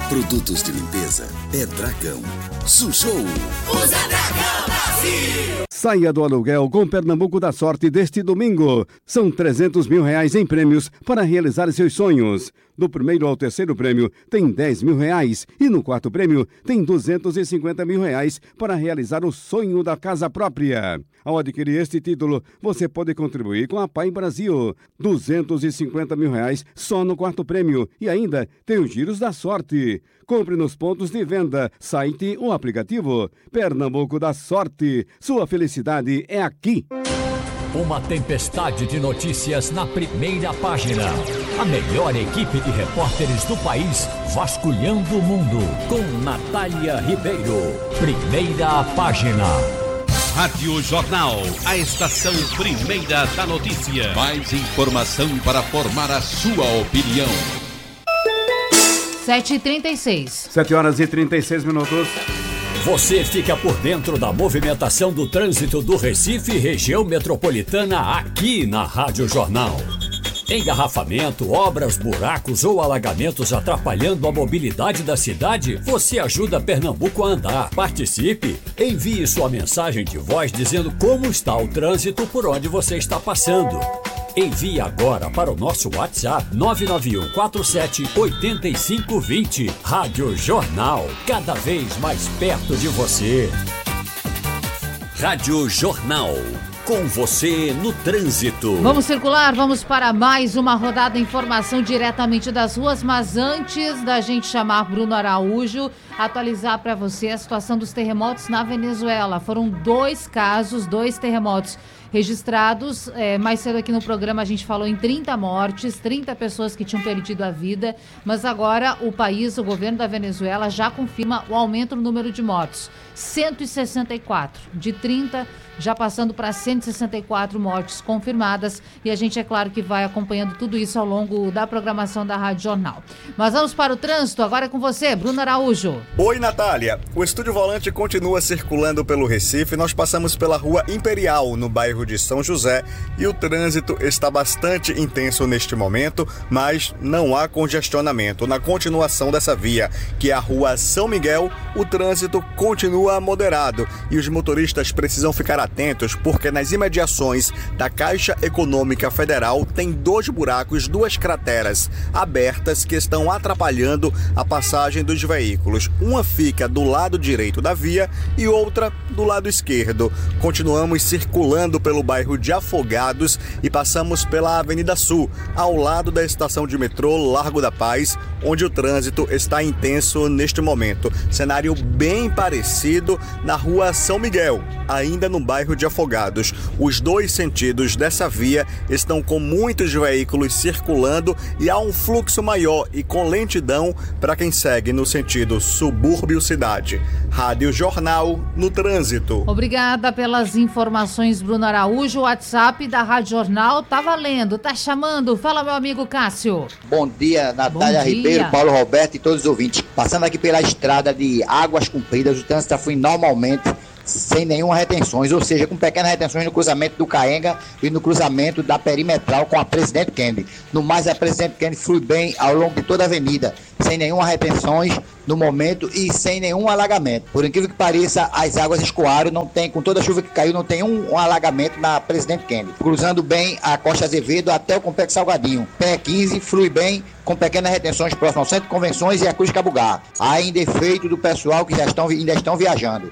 Produtos de limpeza é Dragão. Sushow. Usa Dragão Brasil. Saia do aluguel com Pernambuco da Sorte deste domingo. São R$300 mil em prêmios para realizar seus sonhos. Do primeiro ao terceiro prêmio tem R$10 mil e no quarto prêmio tem R$250 mil para realizar o sonho da casa própria. Ao adquirir este título, você pode contribuir com a Pai Brasil. R$250 mil só no quarto prêmio e ainda tem os giros da sorte. Compre nos pontos de venda, site ou aplicativo. Pernambuco da Sorte. Sua felicidade é aqui. Uma tempestade de notícias na primeira página. A melhor equipe de repórteres do país vasculhando o mundo. Com Natália Ribeiro. Primeira página. Rádio Jornal, a estação primeira da notícia. Mais informação para formar a sua opinião. 7h36. 7h36. Você fica por dentro da movimentação do trânsito do Recife e região metropolitana aqui na Rádio Jornal. Engarrafamento, obras, buracos ou alagamentos atrapalhando a mobilidade da cidade? Você ajuda Pernambuco a andar. Participe! Envie sua mensagem de voz dizendo como está o trânsito por onde você está passando. Envie agora para o nosso WhatsApp 991478520. Rádio Jornal, cada vez mais perto de você. Rádio Jornal, com você no trânsito. Vamos circular, vamos para mais uma rodada, informação diretamente das ruas, mas antes da gente chamar Bruno Araújo, atualizar para você a situação dos terremotos na Venezuela. Foram 2 casos, 2 terremotos registrados. Mais cedo aqui no programa a gente falou em 30 mortes, 30 pessoas que tinham perdido a vida, mas agora o governo da Venezuela já confirma o aumento no número de mortos. 164, de 30 já passando para 164 mortes confirmadas, e a gente, é claro, que vai acompanhando tudo isso ao longo da programação da Rádio Jornal. Mas vamos para o trânsito, agora é com você, Bruno Araújo. Oi, Natália. O Estúdio Volante continua circulando pelo Recife. Nós passamos pela Rua Imperial, no bairro de São José, e o trânsito está bastante intenso neste momento, mas não há congestionamento. Na continuação dessa via, que é a Rua São Miguel, o trânsito continua moderado e os motoristas precisam ficar atentos, porque nas imediações da Caixa Econômica Federal tem 2 buracos, 2 crateras abertas que estão atrapalhando a passagem dos veículos. Uma fica do lado direito da via e outra do lado esquerdo. Continuamos circulando pelo bairro de Afogados e passamos pela Avenida Sul, ao lado da estação de metrô Largo da Paz, onde o trânsito está intenso neste momento. Cenário bem parecido na Rua São Miguel, ainda no bairro de Afogados. Os 2 sentidos dessa via estão com muitos veículos circulando e há um fluxo maior e com lentidão para quem segue no sentido subúrbio-cidade. Rádio Jornal no trânsito. Obrigada pelas informações, Bruno Araújo. O WhatsApp da Rádio Jornal tá valendo, tá chamando. Fala, meu amigo Cássio. Bom dia, Natália Ribeiro, Paulo Roberto e todos os ouvintes. Passando aqui pela estrada de Águas Compridas, o trânsito está fluindo normalmente, sem nenhuma retenções, ou seja, com pequenas retenções no cruzamento do Caenga e no cruzamento da Perimetral com a Presidente Kennedy. No mais, a Presidente Kennedy flui bem ao longo de toda a avenida, sem nenhuma retenções no momento e sem nenhum alagamento. Por incrível que pareça, as águas escoaram, não tem, com toda a chuva que caiu, não tem um alagamento na Presidente Kennedy. Cruzando bem a Costa Azevedo até o Complexo Salgadinho. P15 flui bem, com pequenas retenções próximo ao Centro de Convenções e a Cruz Cabugá. Há ainda efeito do pessoal que ainda estão viajando.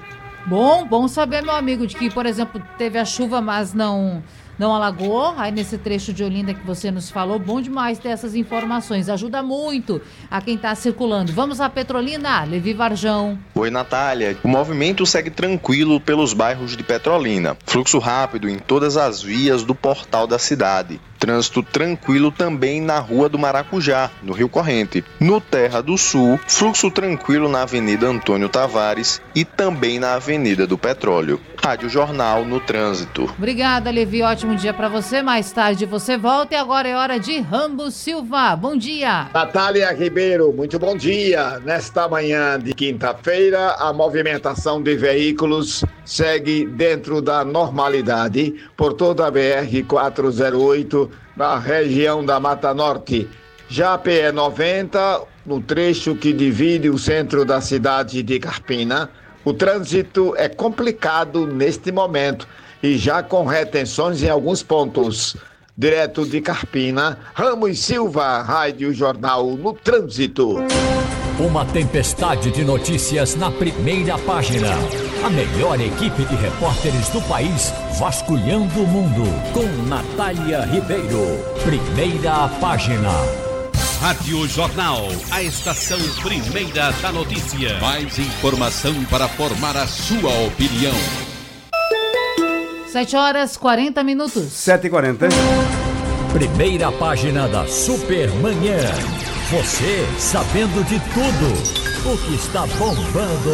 Bom saber, meu amigo, de que, por exemplo, teve a chuva, mas não alagou, aí nesse trecho de Olinda que você nos falou. Bom demais ter essas informações, ajuda muito a quem está circulando. Vamos à Petrolina, Levi Varjão. Oi, Natália. O movimento segue tranquilo pelos bairros de Petrolina. Fluxo rápido em todas as vias do portal da cidade. Trânsito tranquilo também na Rua do Maracujá, no Rio Corrente. No Terra do Sul, fluxo tranquilo na Avenida Antônio Tavares e também na Avenida do Petróleo. Rádio Jornal no trânsito. Obrigada, Levi. Ótimo dia para você. Mais tarde você volta e agora é hora de Rambo Silva. Bom dia. Natália Ribeiro, muito bom dia. Nesta manhã de quinta-feira, a movimentação de veículos segue dentro da normalidade por toda a BR-408 na região da Mata Norte. Já a PE 90 no trecho que divide o centro da cidade de Carpina, o trânsito é complicado neste momento e já com retenções em alguns pontos. Direto de Carpina, Ramos Silva, Rádio Jornal no Trânsito. Uma tempestade de notícias na primeira página. A melhor equipe de repórteres do país vasculhando o mundo. Com Natália Ribeiro. Primeira página. Rádio Jornal, a estação primeira da notícia. Mais informação para formar a sua opinião. 7h40. 7h40. Primeira página da Supermanhã. Você sabendo de tudo o que está bombando